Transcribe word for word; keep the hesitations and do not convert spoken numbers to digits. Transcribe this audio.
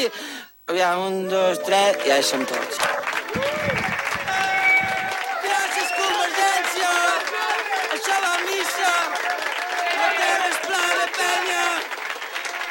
Aviam, un, dos, tres, ja hi som tots.